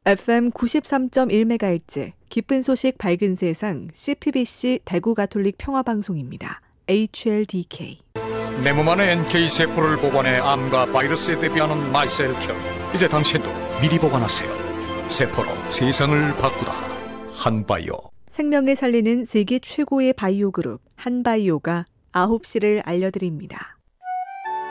FM 93.1MHz 기쁜 소식 밝은 세상 CPBC 대구 가톨릭 평화방송입니다. HLDK. 내 몸 안에 NK세포를 보관해 암과 바이러스에 대비하는 마이셀큐. 이제 당신도 미리 보관하세요. 세포로 세상을 바꾸다. 한바이오. 생명을 살리는 세계 최고의 바이오 그룹 한바이오가 9시를 알려드립니다.